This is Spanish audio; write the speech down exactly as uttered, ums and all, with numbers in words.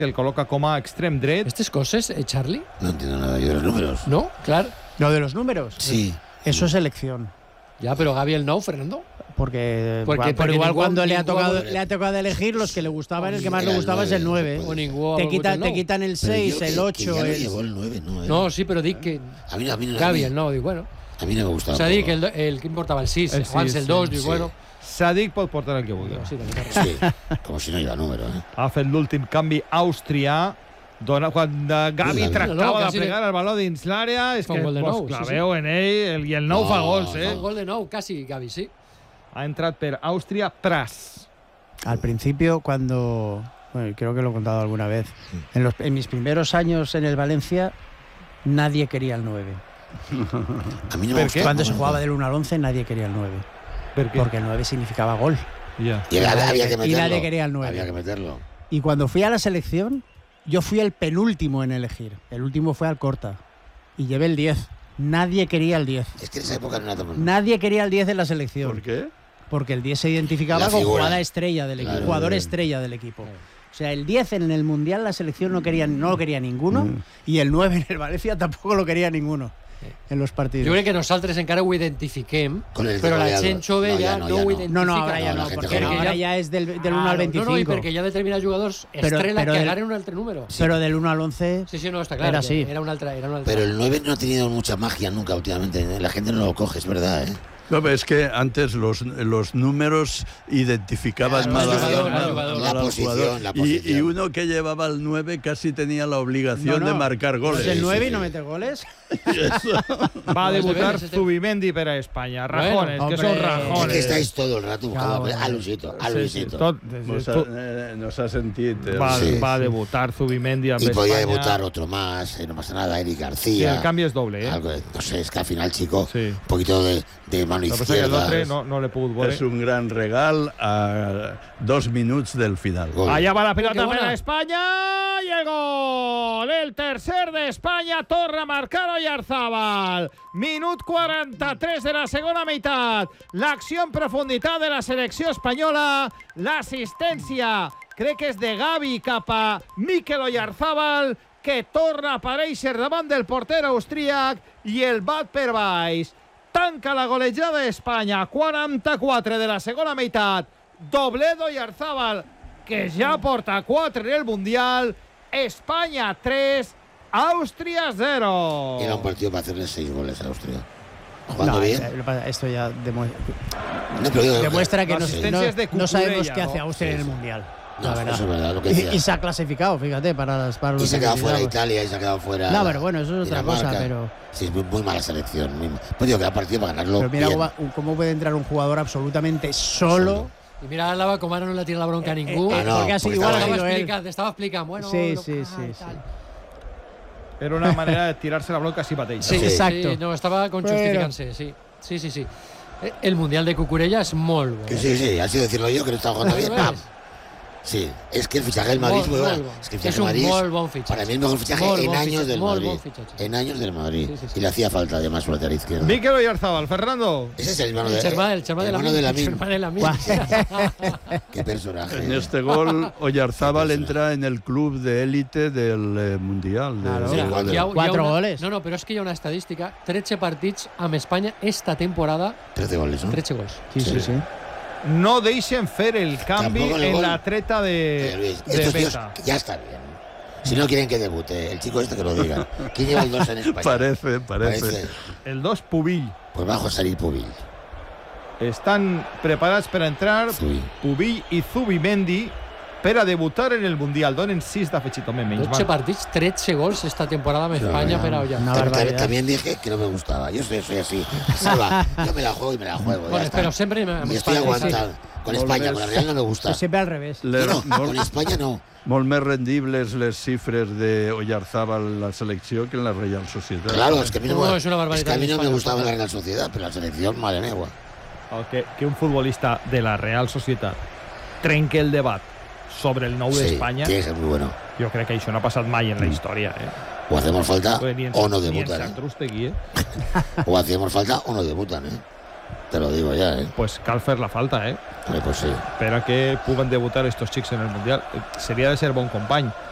que el col·loca com a extrem dret. ¿Estas cosas, eh, Charlie? No entiendo nada yo de los números. ¿No? Claro. ¿Lo de los números? Sí. Eso es elección. Ya, pero Gaby el no, Fernando. Porque, Porque- por porque igual ningún- cuando le ha, ningún- tocado, le ha tocado elegir los que le gustaban, el que más Era le el gustaba es el nueve, nueve. O ningún Te, ha quita- volgut el te no. quitan el Pero seis, yo que- el que ocho, ya lo el... llevó el nueve, no, eh. No, sí, pero dic que A mí, a mí, no- a Gaby mí, el no, dic, bueno. a mí no me gustaba. O sea, dic, poco. el, el que importava el sis, El abans sis, el dos, sí. dic, Sí. bueno. Sadik pot portar el que vulgui. Sí, també té raó. Sí, como si no lleva número, ¿eh? Ha fet l'últim canvi austrià. Dona, quan de Gavi Ui, tractava no, de quasi plegar el baló dins l'àrea, és Fa que un gol de pues, nou, sí, claveu en ell, el, i el nou No, fa gols, eh? Un gol de nou, casi, Gaby, sí. Ha entrat per Àustria, Pras. Al principio, cuando... Bueno, creo que lo he contado alguna vez. En, los, en mis primeros años en el Valencia, nadie quería el nueve. A mí no ¿Per me qué? gustaba. Cuando se jugaba del uno al once, nadie quería el nueve. Per què? Porque el nueve significaba gol. Ja. Y había, había que Y meterlo. nadie quería el nueve. Había que meterlo. Y cuando fui a la selección, yo fui el penúltimo en elegir. El último fue Alcorta. Y llevé el diez. Nadie quería el diez. Es que en esa época no era tan... Nadie quería el diez en la selección. ¿Por qué? Porque el diez se identificaba La con figura. jugada estrella del equipo, Claro, jugador bien. estrella del equipo. O sea, el diez en el Mundial la selección no quería, no lo quería ninguno, Mm. y el nueve en el Valencia tampoco lo quería ninguno en los partidos. Jo crec que nosaltres encara ho identifiquem, Con el però la goleador. gent jove No, ja ja no, no ja ho no. identifica. no, no, ahora ya No, la no, gente porque joven. ahora ya es del, del uno al Claro, veinticinco. No, no, i perquè hi ha determinats jugadors Pero- estrella pero que del- agarren un altre número. Pero del uno al once... Sí, sí, no, está claro. Era que así. Era un altre, era un altre. Pero el nueve no ha tenido mucha magia nunca últimamente. ¿eh? La gente no lo coge, es verdad, ¿eh? No, pero es que antes los, los números identificaban Claro, más el al- jugador, al- el al- jugador. al La jugador. posición, la Y- posición. Y, uno que llevaba el nueve casi tenía la obligación No, no. de marcar goles. Es el Sí, nueve sí, y no sí. mete goles. Va a No, debutar este- Zubimendi per a Espanya. Rajones, Bueno, que hombre. són Es que rajones. estáis todo el rato buscando Claro, a Luisito, a Sí, sí, Luisito. tot, Nos ha, tot, eh, nos ha sentido. va, Sí, va a sí. debutar Zubimendi amb Y podía Espanya. debutar otro más, eh, no pasa nada, Eric Sí, García. el canvi és doble, eh? Algo de- no sé, es que al final, chico, Sí. un poquito de, de mano Lo que passa que izquierda. l'altre no, no l'he pogut veure. Es un gran regal a dos minutos del final. Gol. Allá va la Qué pelota buena. para España y el gol. El tercer de España torna a marcar Oyarzábal. Minut quaranta-tres de la segona meitat. L'acció en profunditat de la selecció espanyola. L'assistència, crec que és de Gavi cap a Mikel Oyarzábal, que torna a aparèixer davant del porter austríac i el bat per baix. Tanca la golejada d'Espanya, quaranta-quatre de la segona meitat. Dobledo Oyarzábal, que ja porta quatre en el Mundial. España tres, Austria cero. Era un partido para hacerle seis goles a Austria. Jugando No, bien. eh, lo pasa- esto ya demuestra, No, pero digo, demuestra que La no, asistencia no- es de no sabemos Cucurella, qué ¿no? hace Austria Sí, en el sí. Mundial. No, la eso verdad. es verdad, lo que Y, decía. y se ha clasificado, fíjate, para, las, para los Y se ha quedado fuera clasificados. Italia y se ha quedado fuera. No, pero bueno, eso es otra cosa, Dinamarca. pero- Sí, es muy, muy mala selección. Muy, mal. Pues digo que era partido para ganarlo. Pero mira bien. cómo, cómo puede entrar un jugador absolutamente solo. Solo. I mira Álava com ara no le tira la bronca a ningú. eh, Ah, no, porque ha sido porque igual, ha estaba sido él. explicant, estava explicant. Bueno, Sí, lo- sí, ah, sí, i sí. tal. Era una manera de tirarse la bronca así mateix. Sí, Sí. exacto. Exacto. No, estava con Pero- justificant-se, sí. Sí, sí, sí. Eh, El Mundial de Cucurella és molt bo. Que eh? sí, sí, ha sido decirlo yo que no estaba jugando bien. ¿Ves? ¡Pam! Sí, es que el fichaje del Madrid es muy Molt, bueno. molt bo. Es que el És fichaje del un Madrid molt es, bon fitxatge. para mí el mejor fichaje Molt en bon años fitxatge, del molt Madrid. bon fitxatge. En años del Madrid. Sí, sí, sí. Y le hacía falta además su lateral izquierdo. Mikel Oyarzábal, Fernando. Ese es el hermano El de germà, el germà de la hermano de la el germà de la Qué personaje. En este gol, Oyarzábal Qué entra en el club de élite del eh, Mundial. de- Claro. Sí, Mira, cuando- hi ha- hi ha Quatre una- goles. No, no, però és que hi ha una estadística. tretze partits amb Espanya esta temporada, trece goles, ¿no? tretze gols. Sí, sí, sí. No deixen fer el canvi Tampoco el en gol. la treta Eh, de, Luis, de estos tíos Beta. ya está bien. Si no quieren que debute, el chico este que lo diga. ¿Quién lleva el dos en España? Parece, parece. Parece. El dos, Pubill. Pues bajo a salir Pubill. Estan preparats per a entrar Zubi. Pubill i Zubimendi per a debutar en el Mundial. Donen sis d'afegit, també menys dotze mal. partits, tretze gols esta temporada amb Sí, Espanya no, per a no. Olla. Una También, barbaridad. también dije que no me gustaba. Yo soy, soy así. Salva, yo me la juego y me la juego. ya Bueno, está. però sempre amb y estoy Espanya. aguantando. Con España, con la Real no me gusta. Pues siempre al revés. Le- No, no, molt, con España no. molt més rendibles les xifres de Oyarzábal la selecció que en la Real Societat. Claro, es que a mí no, No, me- es una barbaridad es que a mí en no me España, gustaba España. la Real Sociedad, pero la selección, madre mía. El que, que un futbolista de la Real Societat trenque el debat sobre el nou Sí, d'Espanya, tiene que ser muy bueno. jo crec que això no ha passat mai en la història. Eh? O hacemos falta Ni en, o no ni en debutan. ¿eh? Satrústegui, eh? O hacemos falta o no debutan, ¿eh? Te lo digo ya, ¿eh? Pues cal fer la falta, eh? Vale, pues sí. Per a que puguen debutar estos xics en el Mundial. Eh, Seria de ser bon company.